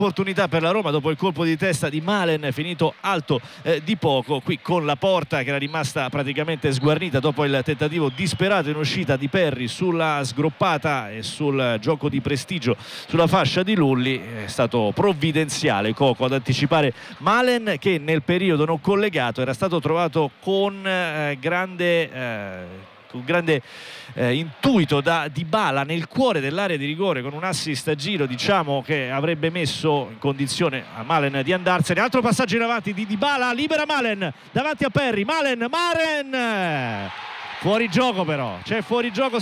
opportunità per la Roma dopo il colpo di testa di Malen finito alto di poco, qui con la porta che era rimasta praticamente sguarnita dopo il tentativo disperato in uscita di Perry sulla sgroppata e sul gioco di prestigio sulla fascia di Lulli. È stato provvidenziale Coco ad anticipare Malen, che nel periodo non collegato era stato trovato con grande intuito da Dybala nel cuore dell'area di rigore, con un assist a giro, diciamo, che avrebbe messo in condizione a Malen di andarsene. Altro passaggio in avanti di Dybala, libera Malen davanti a Perry, Malen fuori gioco, però c'è fuori gioco